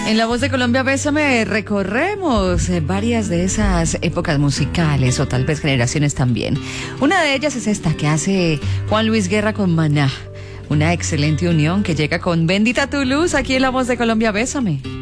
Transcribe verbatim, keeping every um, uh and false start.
En La Voz de Colombia, Bésame, recorremos varias de esas épocas musicales o tal vez generaciones también. Una de ellas es esta que hace Juan Luis Guerra con Maná. Una excelente unión que llega con Bendita tu luz aquí en La Voz de Colombia, Bésame.